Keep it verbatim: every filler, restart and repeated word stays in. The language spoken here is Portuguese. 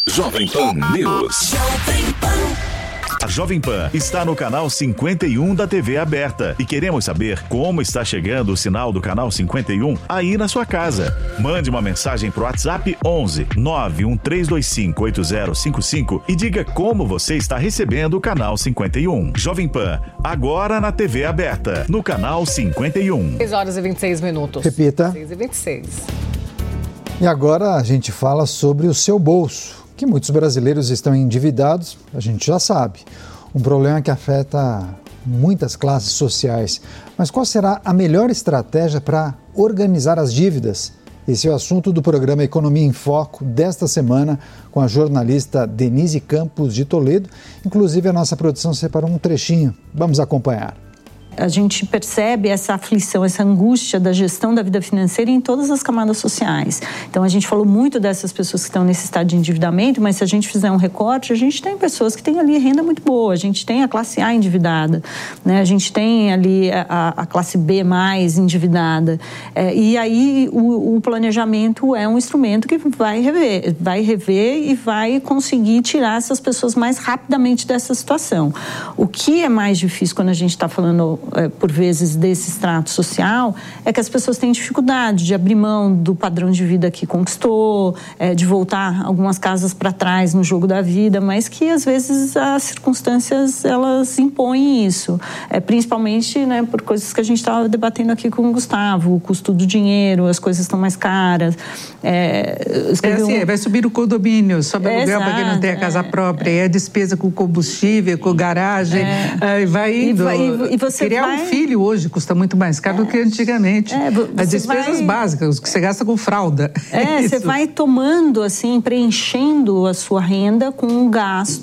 Jovem Pan News. A Jovem Pan está no canal cinquenta e um da T V aberta e queremos saber como está chegando o sinal do canal cinquenta e um aí na sua casa. Mande uma mensagem pro WhatsApp onze nove um três dois cinco oito zero cinco cinco e diga como você está recebendo o canal cinquenta e um. Jovem Pan, agora na T V aberta, no canal cinquenta e um. seis horas e vinte e seis minutos. Repita. seis e vinte e seis. E agora a gente fala sobre o seu bolso, que muitos brasileiros estão endividados, a gente já sabe. Um problema que afeta muitas classes sociais. Mas qual será a melhor estratégia para organizar as dívidas? Esse é o assunto do programa Economia em Foco desta semana com a jornalista Denise Campos de Toledo. Inclusive a nossa produção separou um trechinho. Vamos acompanhar. A gente percebe essa aflição, essa angústia da gestão da vida financeira em todas as camadas sociais. Então, a gente falou muito dessas pessoas que estão nesse estado de endividamento, mas se a gente fizer um recorte, a gente tem pessoas que têm ali renda muito boa, a gente tem a classe A endividada, né? A gente tem ali a, a classe B mais endividada. É, e aí, o, o planejamento é um instrumento que vai rever, vai rever e vai conseguir tirar essas pessoas mais rapidamente dessa situação. O que é mais difícil quando a gente está falando por vezes desse extrato social, é que as pessoas têm dificuldade de abrir mão do padrão de vida que conquistou, é, de voltar algumas casas para trás no jogo da vida, mas que às vezes as circunstâncias elas impõem isso, é, principalmente, né, por coisas que a gente estava debatendo aqui com o Gustavo, o custo do dinheiro, as coisas estão mais caras. É, é assim, um... vai subir o condomínio, sobe é, aluguel para quem não tem a casa é, própria, é, é despesa com combustível, com garagem, é, vai indo. E, vai, e, e você Criar vai... um filho hoje custa muito mais caro é, do que antigamente. É, As despesas vai... básicas, que você gasta com fralda. É, é você vai tomando, assim, preenchendo a sua renda com um gasto